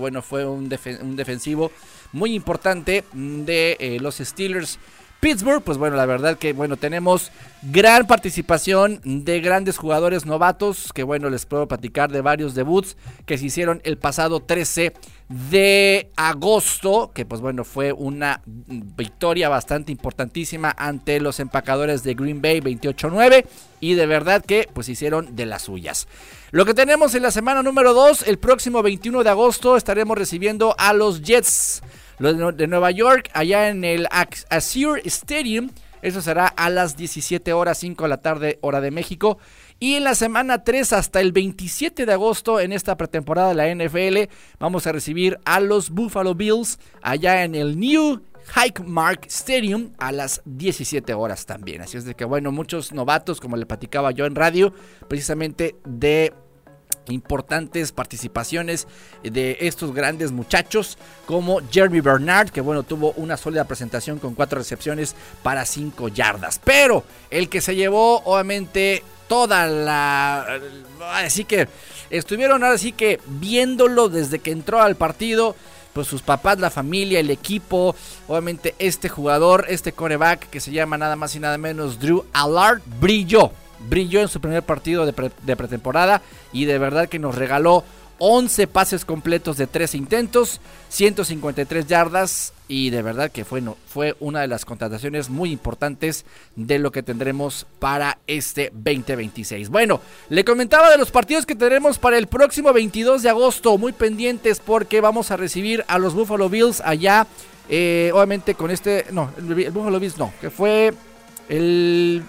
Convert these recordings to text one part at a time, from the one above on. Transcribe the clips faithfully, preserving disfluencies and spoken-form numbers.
bueno, fue un, def- un defensivo muy importante de eh, los Steelers. Pittsburgh, pues bueno, la verdad que bueno, tenemos gran participación de grandes jugadores novatos, que bueno, les puedo platicar de varios debuts que se hicieron el pasado trece de agosto, que pues bueno, fue una victoria bastante importantísima ante los empacadores de Green Bay veintiocho a nueve, y de verdad que pues hicieron de las suyas. Lo que tenemos en la semana número dos, el próximo veintiuno de agosto estaremos recibiendo a los Jets de Nueva York, allá en el Azure Stadium. Eso será a las diecisiete horas, cinco de la tarde, hora de México. Y en la semana tres hasta el veintisiete de agosto, en esta pretemporada de la N F L, vamos a recibir a los Buffalo Bills allá en el New Highmark Stadium a las diecisiete horas también. Así es de que bueno, muchos novatos, como le platicaba yo en radio, precisamente de importantes participaciones de estos grandes muchachos, como Jeremy Bernard, que bueno, tuvo una sólida presentación con cuatro recepciones para cinco yardas, pero el que se llevó obviamente toda la, así que estuvieron ahora sí que viéndolo desde que entró al partido, pues sus papás, la familia, el equipo, obviamente este jugador, este quarterback que se llama nada más y nada menos Drew Allard, brilló brilló en su primer partido de, pre, de pretemporada, y de verdad que nos regaló once pases completos de tres intentos, ciento cincuenta y tres yardas, y de verdad que fue, no, fue una de las contrataciones muy importantes de lo que tendremos para este veinte veintiséis. Bueno, le comentaba de los partidos que tendremos para el próximo veintidós de agosto, muy pendientes porque vamos a recibir a los Buffalo Bills allá, eh, obviamente con este, no, el, el Buffalo Bills no, que fue el...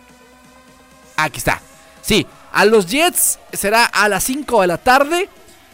Aquí está, sí, a los Jets será a las cinco de la tarde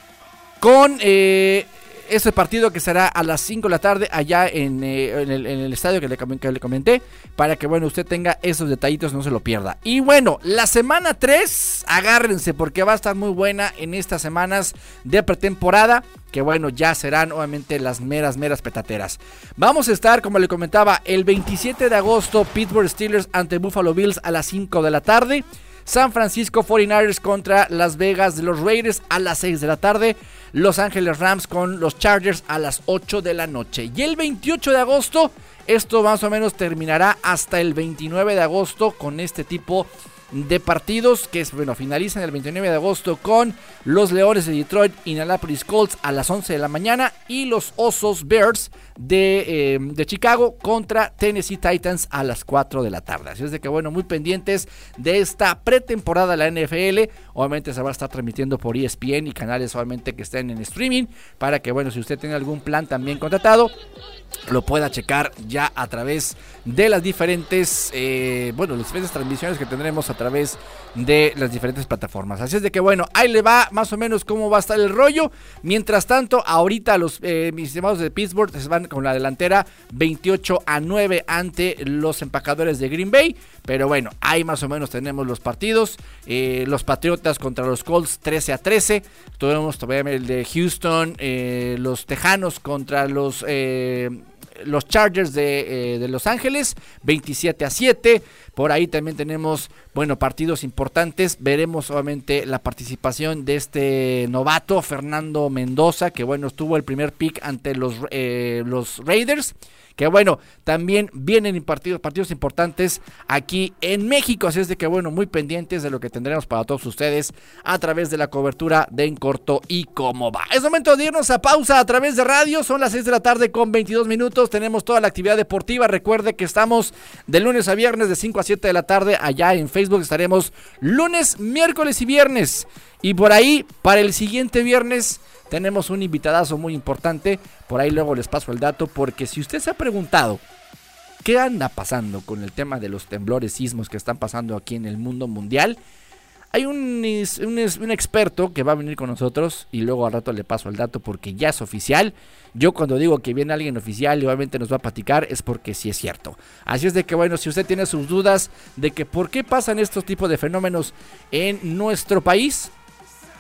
con eh, ese partido que será a las cinco de la tarde allá en, eh, en, el, en el estadio que le, que le comenté, para que bueno, usted tenga esos detallitos, no se lo pierda. Y bueno, la semana tres, agárrense porque va a estar muy buena en estas semanas de pretemporada, que bueno, ya serán obviamente las meras, meras petateras. Vamos a estar, como le comentaba, el veintisiete de agosto, Pittsburgh Steelers ante Buffalo Bills a las cinco de la tarde. San Francisco cuarenta y nueve ers contra Las Vegas de los Raiders a las seis de la tarde. Los Ángeles Rams con los Chargers a las ocho de la noche. Y el veintiocho de agosto, esto más o menos terminará hasta el veintinueve de agosto con este tipo de partidos, que es, bueno, finalizan el veintinueve de agosto con los Leones de Detroit, Indianapolis Colts a las once de la mañana, y los Osos Bears de, eh, de Chicago contra Tennessee Titans a las cuatro de la tarde. Así es de que bueno, muy pendientes de esta pretemporada de la N F L. Obviamente se va a estar transmitiendo por E S P N y canales obviamente que estén en streaming, para que bueno, si usted tiene algún plan también contratado, lo pueda checar ya a través de las diferentes eh, bueno, las diferentes transmisiones que tendremos a través de las diferentes plataformas. Así es de que bueno, ahí le va más o menos cómo va a estar el rollo. Mientras tanto, ahorita los eh, mis estimados de Pittsburgh se van con la delantera veintiocho a nueve ante los empacadores de Green Bay. Pero bueno, ahí más o menos tenemos los partidos. Eh, los Patriotas contra los Colts trece a trece. Tuvimos todavía el de Houston, eh, los Tejanos contra los... Eh, los Chargers de, eh, de Los Ángeles, veintisiete a siete. Por ahí también tenemos, bueno, partidos importantes. Veremos obviamente la participación de este novato, Fernando Mendoza, que bueno, tuvo el primer pick ante los, eh, los Raiders. Que bueno, también vienen partidos, partidos importantes aquí en México. Así es de que bueno, muy pendientes de lo que tendremos para todos ustedes a través de la cobertura de En Corto y Cómo Va. Es momento de irnos a pausa a través de radio. Son las seis de la tarde con veintidós minutos. Tenemos toda la actividad deportiva. Recuerde que estamos de lunes a viernes de cinco a siete de la tarde. Allá en Facebook estaremos lunes, miércoles y viernes. Y por ahí, para el siguiente viernes, tenemos un invitadazo muy importante. Por ahí luego les paso el dato, porque si usted se ha preguntado qué anda pasando con el tema de los temblores, sismos que están pasando aquí en el mundo mundial, hay un, un, un experto que va a venir con nosotros y luego al rato le paso el dato porque ya es oficial. Yo cuando digo que viene alguien oficial y obviamente nos va a platicar es porque sí es cierto. Así es de que bueno, si usted tiene sus dudas de que por qué pasan estos tipos de fenómenos en nuestro país,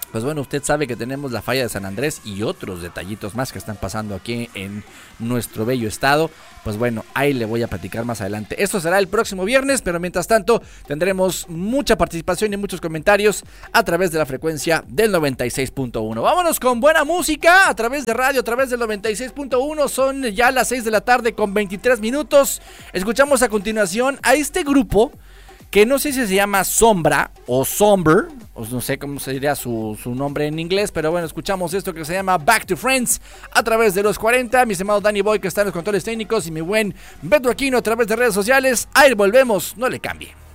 Pues bueno, usted sabe que tenemos la falla de San Andrés y otros detallitos más que están pasando aquí en nuestro bello estado. Pues bueno, ahí le voy a platicar más adelante. Esto será el próximo viernes, pero mientras tanto tendremos mucha participación y muchos comentarios a través de la frecuencia del noventa y seis punto uno. Vámonos con buena música a través de radio, a través del noventa y seis punto uno. Son ya las seis de la tarde con veintitrés minutos. Escuchamos a continuación a este grupo que no sé si se llama Sombra o Somber, o no sé cómo se diría su, su nombre en inglés, pero bueno, escuchamos esto que se llama Back to Friends a través de los cuarenta, mi estimado Danny Boy que está en los controles técnicos y mi buen Beto Aquino a través de redes sociales. Ahí volvemos, no le cambie.